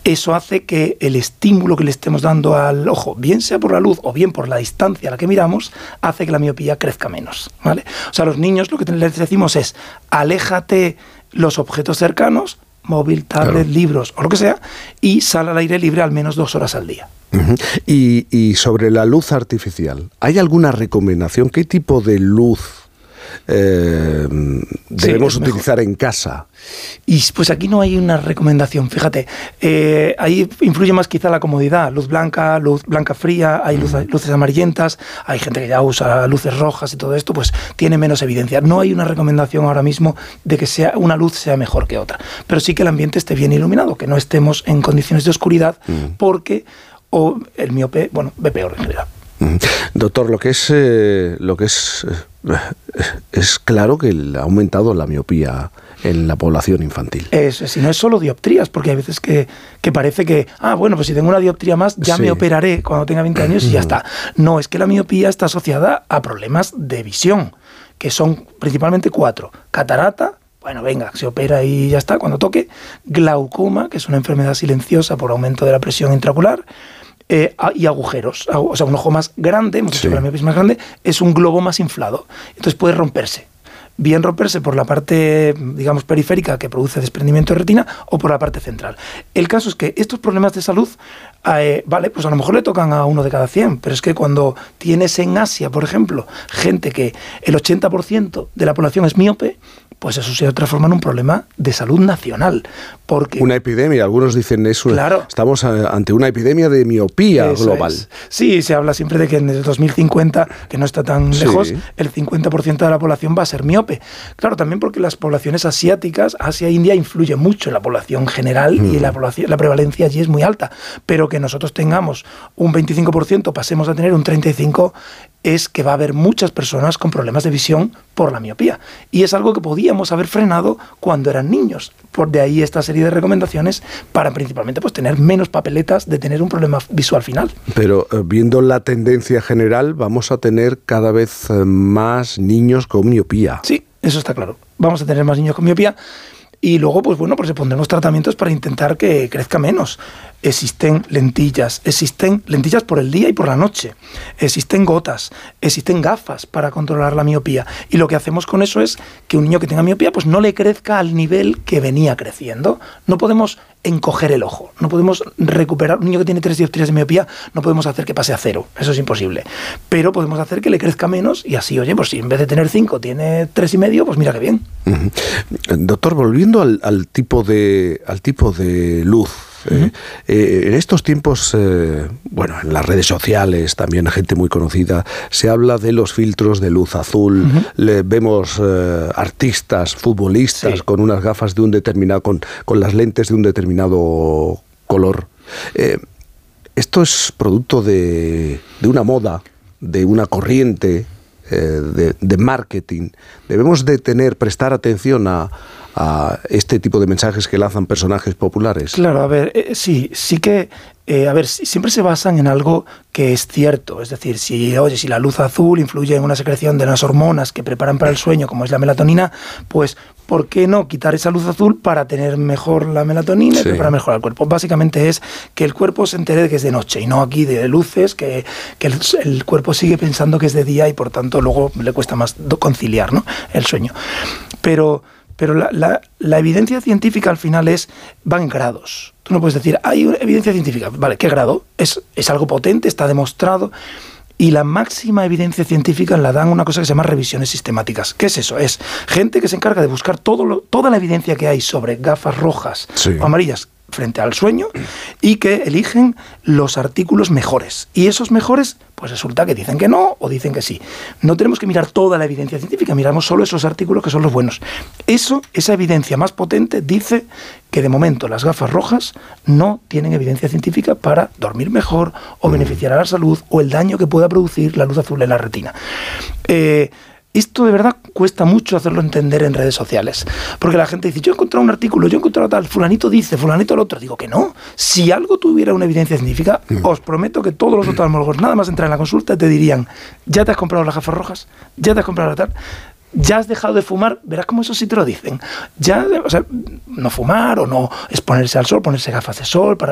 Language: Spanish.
Eso hace que el estímulo que le estemos dando al ojo, bien sea por la luz o bien por la distancia a la que miramos, hace que la miopía crezca menos, ¿vale? O sea, a los niños lo que les decimos es, aléjate los objetos cercanos, móvil, tablet, libros o lo que sea, y sal al aire libre al menos 2 horas al día. Uh-huh. Y sobre la luz artificial, ¿hay alguna recomendación? ¿Qué tipo de luz debemos utilizar en casa? Y pues aquí no hay una recomendación, fíjate, ahí influye más quizá la comodidad, luz blanca fría, hay luces amarillentas, hay gente que ya usa luces rojas y todo esto, pues tiene menos evidencia. No hay una recomendación ahora mismo de que una luz sea mejor que otra, pero sí que el ambiente esté bien iluminado, que no estemos en condiciones de oscuridad, porque el miope, ve peor en realidad. Doctor, lo que es claro que ha aumentado la miopía en la población infantil. Si no es solo dioptrías, porque hay veces que parece que, pues si tengo una dioptría más, ya me operaré cuando tenga 20 años y ya está. No, es que la miopía está asociada a problemas de visión, que son principalmente 4. Catarata, se opera y ya está, cuando toque. Glaucoma, que es una enfermedad silenciosa por aumento de la presión intraocular. Y agujeros, o sea, un ojo más grande, hemos dicho que la miopía es más grande, es un globo más inflado, entonces puede romperse. Bien romperse por la parte, digamos, periférica que produce desprendimiento de retina o por la parte central. El caso es que estos problemas de salud, pues a lo mejor le tocan a 1 de cada 100, pero es que cuando tienes en Asia, por ejemplo, gente que el 80% de la población es miope, pues eso se transforma en un problema de salud nacional. Porque una epidemia, algunos dicen eso. Claro. Estamos ante una epidemia de miopía global. Sí, se habla siempre de que en el 2050, que no está tan lejos, el 50% de la población va a ser miope. Claro, también porque las poblaciones asiáticas, Asia e India, influyen mucho en la población general y la prevalencia allí es muy alta. Pero que nosotros tengamos un 25%, pasemos a tener un 35%, es que va a haber muchas personas con problemas de visión por la miopía. Y es algo que podíamos haber frenado cuando eran niños. Por de ahí esta serie de recomendaciones para principalmente pues tener menos papeletas de tener un problema visual final. Pero viendo la tendencia general, vamos a tener cada vez más niños con miopía. Sí, eso está claro. Vamos a tener más niños con miopía. Y luego, pues se pondremos tratamientos para intentar que crezca menos. Existen lentillas por el día y por la noche. Existen gotas, existen gafas para controlar la miopía. Y lo que hacemos con eso es que un niño que tenga miopía, pues no le crezca al nivel que venía creciendo. No podemos encoger el ojo, no podemos recuperar. Un niño que tiene 3 dioptrías de miopía, no podemos hacer que pase a 0. Eso es imposible. Pero podemos hacer que le crezca menos y así, pues si en vez de tener 5 tiene 3,5, pues mira qué bien. Doctor, volviendo al tipo de luz. En estos tiempos, en las redes sociales, también gente muy conocida, se habla de los filtros de luz azul. Vemos artistas, futbolistas con unas gafas de un determinado, con las lentes de un determinado color. Esto es producto de una moda, de una corriente de marketing. Debemos de prestar atención a este tipo de mensajes que lanzan personajes populares. Claro, a ver, sí que, siempre se basan en algo que es cierto. Es decir, si la luz azul influye en una secreción de las hormonas que preparan para el sueño, como es la melatonina, pues ¿por qué no quitar esa luz azul para tener mejor la melatonina y preparar mejor al cuerpo? Básicamente es que el cuerpo se entere de que es de noche y no aquí de luces, que el cuerpo sigue pensando que es de día y por tanto luego le cuesta más conciliar, ¿no?, el sueño. Pero la evidencia científica al final va en grados. Tú no puedes decir, hay evidencia científica. Vale, ¿qué grado? Es algo potente, está demostrado. Y la máxima evidencia científica la dan una cosa que se llama revisiones sistemáticas. ¿Qué es eso? Es gente que se encarga de buscar toda la evidencia que hay sobre gafas rojas o amarillas frente al sueño y que eligen los artículos mejores. Y esos mejores, pues resulta que dicen que no o dicen que sí. No tenemos que mirar toda la evidencia científica, miramos solo esos artículos que son los buenos. Esa evidencia más potente dice que de momento las gafas rojas no tienen evidencia científica para dormir mejor o beneficiar a la salud o el daño que pueda producir la luz azul en la retina. Esto de verdad cuesta mucho hacerlo entender en redes sociales, porque la gente dice, yo he encontrado un artículo, yo he encontrado tal, fulanito dice, fulanito el otro. Digo que no. Si algo tuviera una evidencia científica, os prometo que todos los oftalmólogos, nada más entrar en la consulta, te dirían, ¿ya te has comprado las gafas rojas? ¿Ya te has comprado la tal? ¿Ya has dejado de fumar? Verás cómo eso sí te lo dicen. No fumar o no exponerse al sol, ponerse gafas de sol para